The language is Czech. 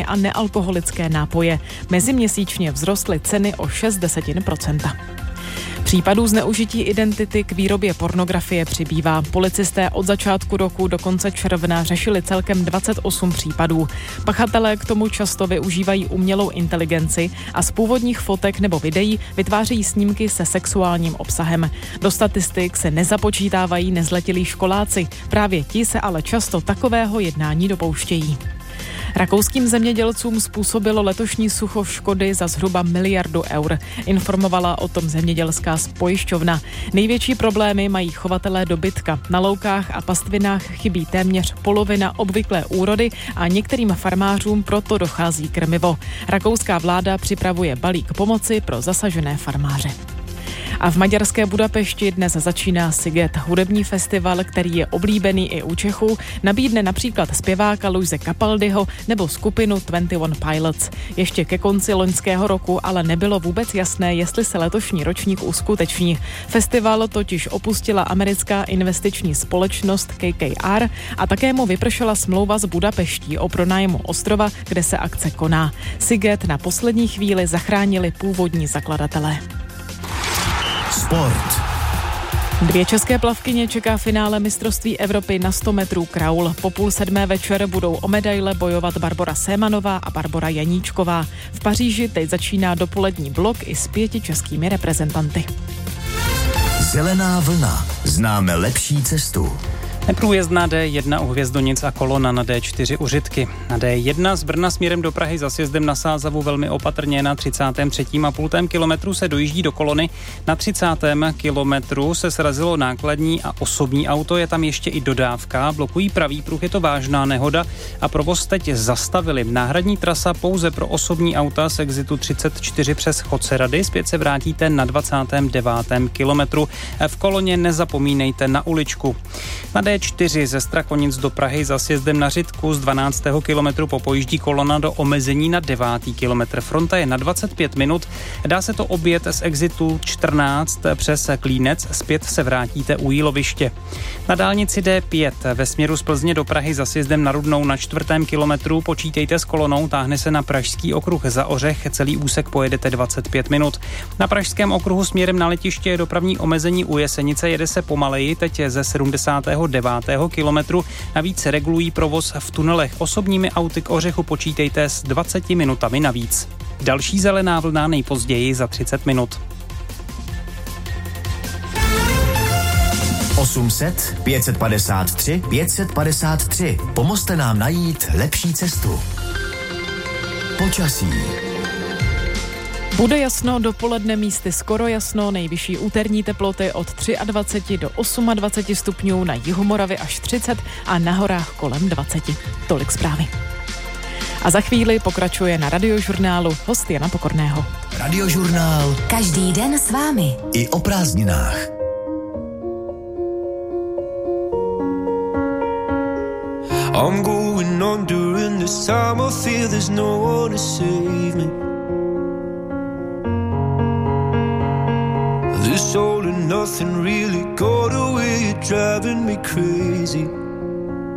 potraviny a nealkoholické nápoje. Meziměsíčně vzrostly ceny o 0,6%. Případů zneužití identity k výrobě pornografie přibývá. Policisté od začátku roku do konce června řešili celkem 28 případů. Pachatelé k tomu často využívají umělou inteligenci a z původních fotek nebo videí vytvářejí snímky se sexuálním obsahem. Do statistik se nezapočítávají nezletilí školáci. Právě ti se ale často takového jednání dopouštějí. Rakouským zemědělcům způsobilo letošní sucho škody za zhruba 1 miliardu eur. Informovala o tom zemědělská pojišťovna. Největší problémy mají chovatelé dobytka. Na loukách a pastvinách chybí téměř polovina obvyklé úrody a některým farmářům proto dochází krmivo. Rakouská vláda připravuje balík pomoci pro zasažené farmáře. A v maďarské Budapešti dnes začíná Sziget, hudební festival, který je oblíbený i u Čechů, nabídne například zpěváka Luise Capaldiho nebo skupinu 21 Pilots. Ještě ke konci loňského roku ale nebylo vůbec jasné, jestli se letošní ročník uskuteční. Festival totiž opustila americká investiční společnost KKR a také mu vypršela smlouva s Budapeští o pronájmu ostrova, kde se akce koná. Sziget na poslední chvíli zachránili původní zakladatelé. Sport. 2 české plavkyně čeká finále mistrovství Evropy na 100 metrů kraul. Po 6:30 večer budou o medaile bojovat Barbora Sémanová a Barbora Janíčková. V Paříži teď začíná dopolední blok i s 5 českými reprezentanty. Zelená vlna. Známe lepší cestu. Neprůjezdná D1 u Hvězdonic a kolona na D4 u Řitky. Na D1 z Brna směrem do Prahy za sjezdem na Sázavu velmi opatrně na 33,5 kilometru se dojíždí do kolony. Na 30. kilometru se srazilo nákladní a osobní auto, je tam ještě i dodávka, blokují pravý pruh, je to vážná nehoda a provoz teď zastavili. Náhradní trasa pouze pro osobní auta z exitu 34 přes Chodce Rady, zpět se vrátíte na 29. kilometru. V koloně nezapomínejte na uličku. Na D4 ze Strakonic do Prahy za sjezdem na Řitku z 12. kilometru popojíždí kolona do omezení na 9. kilometr. Fronta je na 25 minut. Dá se to objet z exitu 14 přes Klínec. Zpět se vrátíte u Jíloviště. Na dálnici D5 ve směru z Plzně do Prahy za sjezdem na Rudnou na 4. kilometru počítejte s kolonou, táhne se na Pražský okruh za Ořech. Celý úsek pojedete 25 minut. Na Pražském okruhu směrem na letiště je dopravní omezení u Jesenice, jede se pomaleji, teď ze 79. kilometru. Navíc regulují provoz v tunelech. Osobními auty k Ořechu počítejte s 20 minutami navíc. Další zelená vlna nejpozději za 30 minut. 800 553 553. Pomozte nám najít lepší cestu. Počasí. Bude jasno, dopoledne místy skoro jasno, nejvyšší úterní teploty od 23 do 28 stupňů, na jihu Moravy až 30 a na horách kolem 20. Tolik zprávy. A za chvíli pokračuje na Radiožurnálu host Jana Pokorného. Radiožurnál. Každý den s vámi. I o prázdninách. I'm going on during this time. I feel there's no one to save me. This all and nothing really got away, you're driving me crazy.